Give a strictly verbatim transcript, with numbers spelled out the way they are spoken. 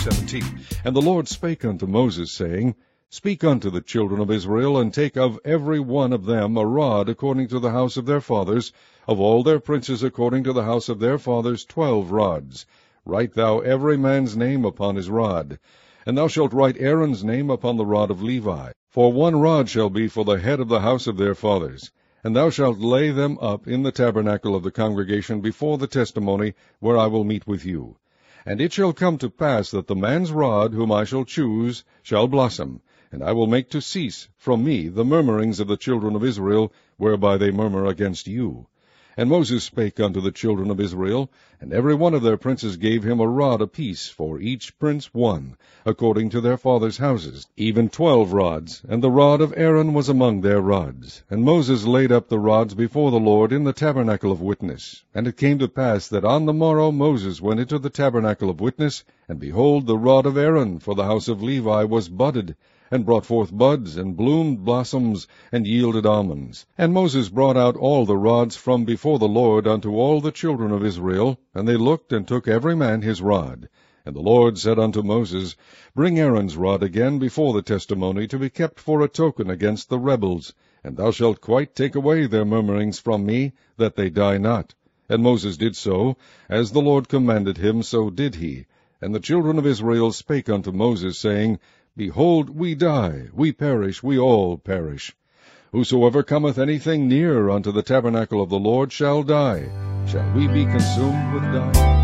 seventeen. And the Lord spake unto Moses, saying, Speak unto the children of Israel, and take of every one of them a rod according to the house of their fathers, of all their princes according to the house of their fathers twelve rods. Write thou every man's name upon his rod. And thou shalt write Aaron's name upon the rod of Levi. For one rod shall be for the head of the house of their fathers. And thou shalt lay them up in the tabernacle of the congregation before the testimony, where I will meet with you. And it shall come to pass that the man's rod, whom I shall choose, shall blossom, and I will make to cease from me the murmurings of the children of Israel, whereby they murmur against you. And Moses spake unto the children of Israel, and every one of their princes gave him a rod apiece, for each prince one, according to their fathers' houses, even twelve rods, and the rod of Aaron was among their rods. And Moses laid up the rods before the Lord in the tabernacle of witness. And it came to pass that on the morrow Moses went into the tabernacle of witness, and behold, the rod of Aaron for the house of Levi was budded, and brought forth buds, and bloomed blossoms, and yielded almonds. And Moses brought out all the rods from before the Lord unto all the children of Israel, and they looked and took every man his rod. And the Lord said unto Moses, Bring Aaron's rod again before the testimony, to be kept for a token against the rebels, and thou shalt quite take away their murmurings from me, that they die not. And Moses did so, as the Lord commanded him, so did he. And the children of Israel spake unto Moses, saying, Behold, we die, we perish, we all perish. Whosoever cometh anything near unto the tabernacle of the Lord shall die. Shall we be consumed with dying?